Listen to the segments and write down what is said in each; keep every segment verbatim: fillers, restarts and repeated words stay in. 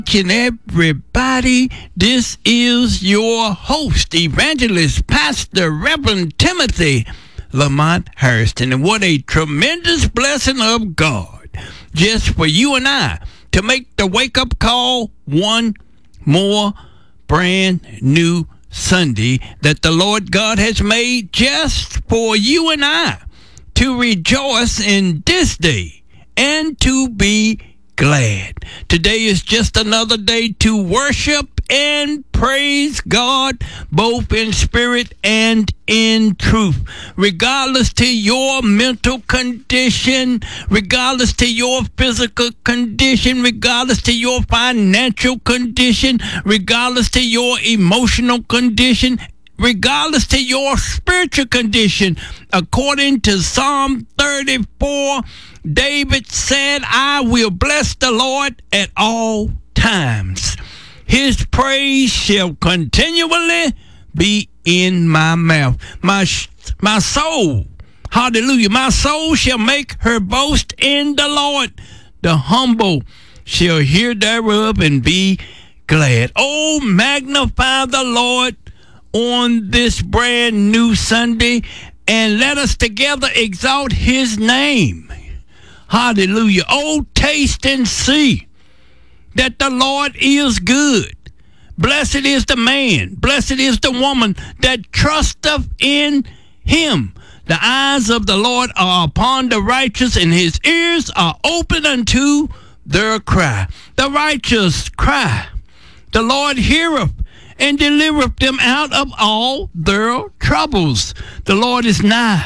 And everybody, this is your host, evangelist, pastor, Reverend Timothy Lamont Hairston. And what a tremendous blessing of God just for you and I to make the wake-up call one more brand new Sunday that the Lord God has made just for you and I to rejoice in this day and to be glad. Today is just another day to worship and praise God, both in spirit and in truth. Regardless to your mental condition, regardless to your physical condition, regardless to your financial condition, regardless to your emotional condition, regardless to your spiritual condition, according to Psalm thirty-four, David said, I will bless the Lord at all times. His praise shall continually be in my mouth. My, my soul, hallelujah, my soul shall make her boast in the Lord. The humble shall hear thereof and be glad. Oh, magnify the Lord on this brand new Sunday, and let us together exalt his name. Hallelujah. Oh, taste and see that the Lord is good. Blessed is the man, blessed is the woman that trusteth in him. The eyes of the Lord are upon the righteous, and his ears are open unto their cry. The righteous cry, the Lord heareth and delivereth them out of all their troubles. The Lord is nigh.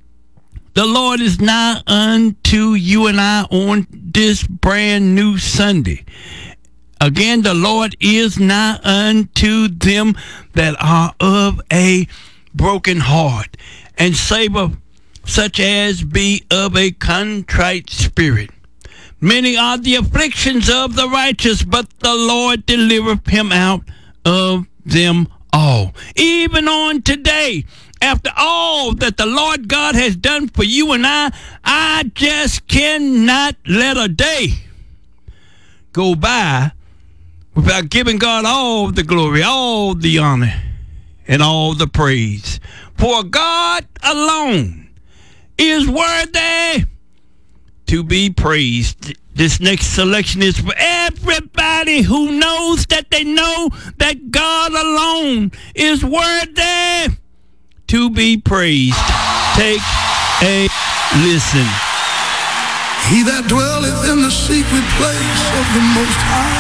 The Lord is nigh unto you and I on this brand new Sunday. Again, the Lord is nigh unto them that are of a broken heart, and saveth such as be of a contrite spirit. Many are the afflictions of the righteous, but the Lord delivereth him out of them all. Even on today, after all that the Lord God has done for you and I, I just cannot let a day go by without giving God all the glory, all the honor, and all the praise. For God alone is worthy to be praised. This next selection is for everybody who knows that they know that God alone is worthy to be praised. Take a listen. He that dwelleth in the secret place of the Most High